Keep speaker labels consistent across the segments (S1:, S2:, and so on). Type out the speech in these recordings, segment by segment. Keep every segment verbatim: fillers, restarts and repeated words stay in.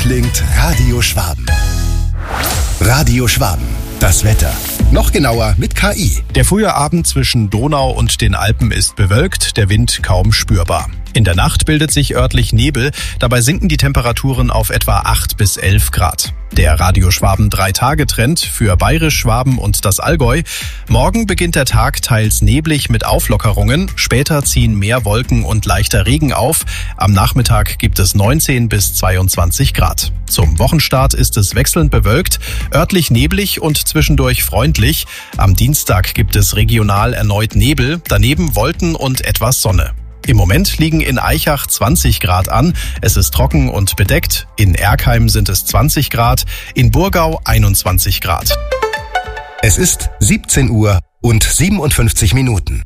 S1: klingt Radio Schwaben. Radio Schwaben. Das Wetter. Noch genauer mit K I.
S2: Der frühe Abend zwischen Donau und den Alpen ist bewölkt, der Wind kaum spürbar. In der Nacht bildet sich örtlich Nebel, dabei sinken die Temperaturen auf etwa acht bis elf Grad. Der Radio Schwaben Drei-Tage-Trend für Bayerisch, Schwaben und das Allgäu. Morgen beginnt der Tag teils neblig mit Auflockerungen, später ziehen mehr Wolken und leichter Regen auf. Am Nachmittag gibt es neunzehn bis zweiundzwanzig Grad. Zum Wochenstart ist es wechselnd bewölkt, örtlich neblig und zwischendurch freundlich. Am Dienstag gibt es regional erneut Nebel, daneben Wolken und etwas Sonne. Im Moment liegen in Aichach zwanzig Grad an. Es ist trocken und bedeckt. In Erkheim sind es zwanzig Grad, in Burgau einundzwanzig Grad.
S1: Es ist siebzehn Uhr und siebenundfünfzig Minuten.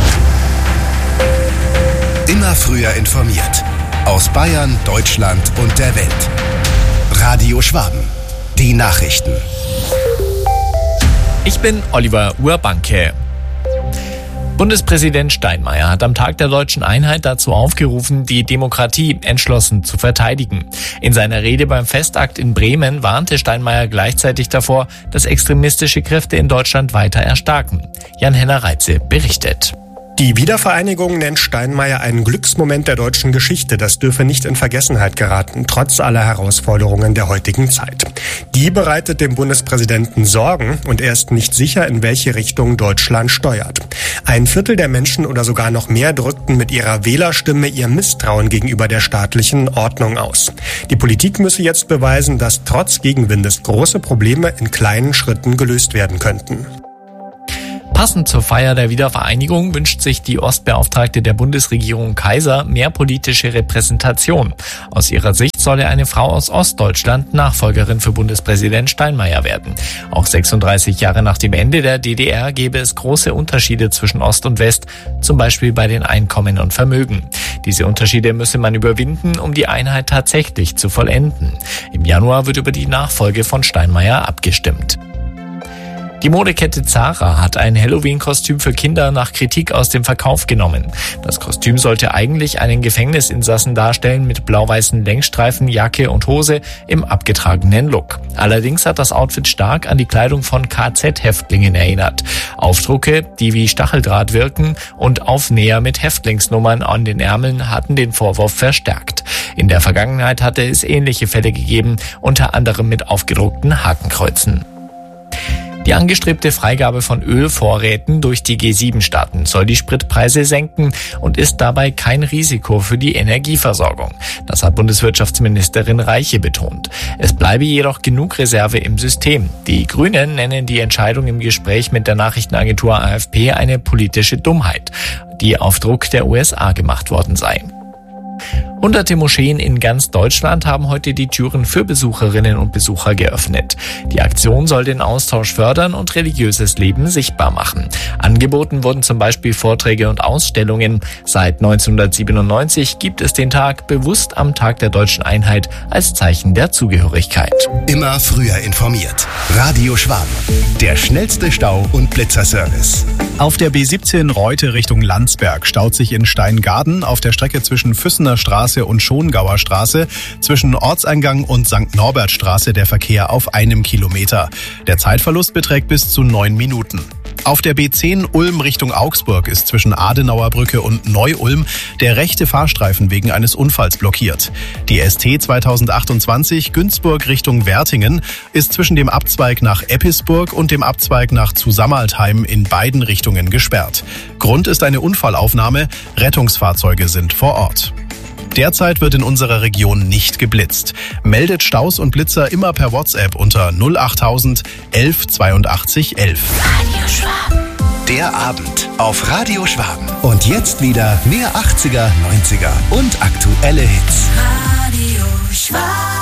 S1: Immer früher informiert. Aus Bayern, Deutschland und der Welt. Radio Schwaben. Die Nachrichten.
S3: Ich bin Oliver Urbanke. Bundespräsident Steinmeier hat am Tag der deutschen Einheit dazu aufgerufen, die Demokratie entschlossen zu verteidigen. In seiner Rede beim Festakt in Bremen warnte Steinmeier gleichzeitig davor, dass extremistische Kräfte in Deutschland weiter erstarken. Jan-Henner Reitze berichtet.
S4: Die Wiedervereinigung nennt Steinmeier einen Glücksmoment der deutschen Geschichte. Das dürfe nicht in Vergessenheit geraten, trotz aller Herausforderungen der heutigen Zeit. Die bereitet dem Bundespräsidenten Sorgen und er ist nicht sicher, in welche Richtung Deutschland steuert. Ein Viertel der Menschen oder sogar noch mehr drückten mit ihrer Wählerstimme ihr Misstrauen gegenüber der staatlichen Ordnung aus. Die Politik müsse jetzt beweisen, dass trotz Gegenwindes große Probleme in kleinen Schritten gelöst werden könnten.
S3: Passend zur Feier der Wiedervereinigung wünscht sich die Ostbeauftragte der Bundesregierung Kaiser mehr politische Repräsentation. Aus ihrer Sicht solle eine Frau aus Ostdeutschland Nachfolgerin für Bundespräsident Steinmeier werden. Auch sechsunddreißig Jahre nach dem Ende der D D R gäbe es große Unterschiede zwischen Ost und West, zum Beispiel bei den Einkommen und Vermögen. Diese Unterschiede müsse man überwinden, um die Einheit tatsächlich zu vollenden. Im Januar wird über die Nachfolge von Steinmeier abgestimmt. Die Modekette Zara hat ein Halloween-Kostüm für Kinder nach Kritik aus dem Verkauf genommen. Das Kostüm sollte eigentlich einen Gefängnisinsassen darstellen mit blau-weißen Längsstreifen, Jacke und Hose im abgetragenen Look. Allerdings hat das Outfit stark an die Kleidung von K Z-Häftlingen erinnert. Aufdrucke, die wie Stacheldraht wirken und Aufnäher mit Häftlingsnummern an den Ärmeln hatten den Vorwurf verstärkt. In der Vergangenheit hatte es ähnliche Fälle gegeben, unter anderem mit aufgedruckten Hakenkreuzen. Die angestrebte Freigabe von Ölvorräten durch die G sieben Staaten soll die Spritpreise senken und ist dabei kein Risiko für die Energieversorgung. Das hat Bundeswirtschaftsministerin Reiche betont. Es bleibe jedoch genug Reserve im System. Die Grünen nennen die Entscheidung im Gespräch mit der Nachrichtenagentur A F P eine politische Dummheit, die auf Druck der U S A gemacht worden sei. Hunderte Moscheen in ganz Deutschland haben heute die Türen für Besucherinnen und Besucher geöffnet. Die Aktion soll den Austausch fördern und religiöses Leben sichtbar machen. Angeboten wurden zum Beispiel Vorträge und Ausstellungen. Seit neunzehnhundertsiebenundneunzig gibt es den Tag bewusst am Tag der deutschen Einheit als Zeichen der Zugehörigkeit.
S1: Immer früher informiert. Radio Schwaben. Der schnellste Stau- und Blitzerservice.
S2: Auf der B siebzehn Reute Richtung Landsberg staut sich in Steingaden auf der Strecke zwischen Füssener Straße und Schongauer Straße zwischen Ortseingang und Sankt Norbert Straße der Verkehr auf einem Kilometer. Der Zeitverlust beträgt bis zu neun Minuten. Auf der B zehn Ulm Richtung Augsburg ist zwischen Adenauer Brücke und Neu-Ulm der rechte Fahrstreifen wegen eines Unfalls blockiert. Die S T zweitausendachtundzwanzig Günzburg Richtung Wertingen ist zwischen dem Abzweig nach Eppisburg und dem Abzweig nach Zusammaltheim in beiden Richtungen gesperrt. Grund ist eine Unfallaufnahme, Rettungsfahrzeuge sind vor Ort. Derzeit wird in unserer Region nicht geblitzt. Meldet Staus und Blitzer immer per WhatsApp unter null achttausend elf zweiundachtzig elf.
S1: Radio Schwaben. Der Abend auf Radio Schwaben. Und jetzt wieder mehr achtziger, neunziger und aktuelle Hits.
S5: Radio Schwaben.